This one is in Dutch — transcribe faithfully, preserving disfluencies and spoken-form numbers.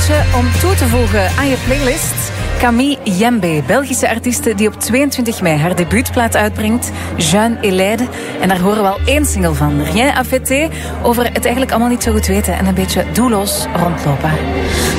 eentje om toe te voegen aan je playlist. Camille Jembe, Belgische artieste die op tweeëntwintig mei haar debuutplaat uitbrengt, Jeune et Laide. En daar horen we al één single van, Rien à fêter, over het eigenlijk allemaal niet zo goed weten en een beetje doelloos rondlopen.